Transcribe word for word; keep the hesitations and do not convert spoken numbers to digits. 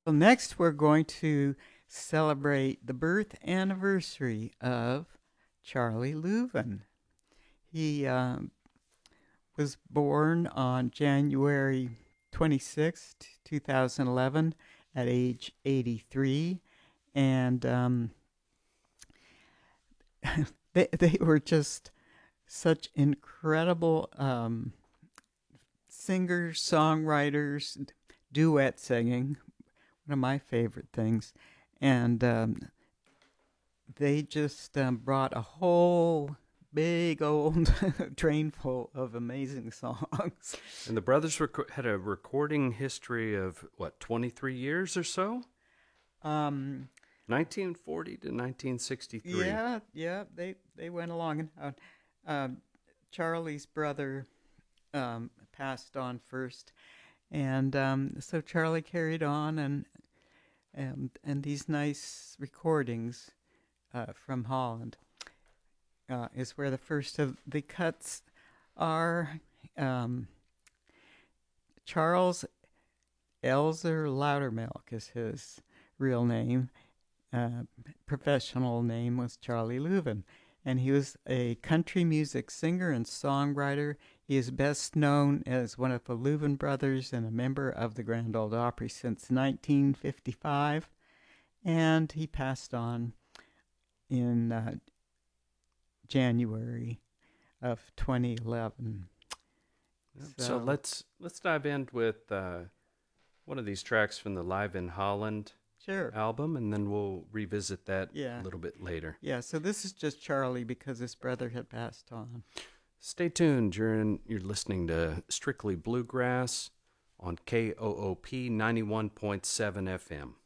Well, next we're going to celebrate the birth anniversary of Charlie Louvin. He um, was born on January twenty-sixth, twenty eleven, at age eighty-three, and um, they they were just such incredible um, singers, songwriters, duet singing, one of my favorite things, and um, they just um, brought a whole big old train full of amazing songs. And the brothers rec- had a recording history of, what, twenty-three years or so? Um, nineteen forty to nineteen sixty-three. yeah, yeah, they they went along, and uh, um, Charlie's brother um, passed on first, and um, so Charlie carried on, and and and these nice recordings uh, from Holland uh, is where the first of the cuts are. Um, Charles Elzer Loudermilk is his real name. Uh, professional name was Charlie Louvin, and he was a country music singer and songwriter. He is best known as one of the Louvin brothers and a member of the Grand Ole Opry since nineteen fifty-five, and he passed on in uh, January of twenty eleven. So, so let's let's dive in with uh, one of these tracks from the Live in Holland sure. album, and then we'll revisit that yeah. a little bit later. Yeah, so this is just Charlie because his brother had passed on. Stay tuned. You're, in, you're listening to Strictly Bluegrass on K O O P ninety-one point seven F M.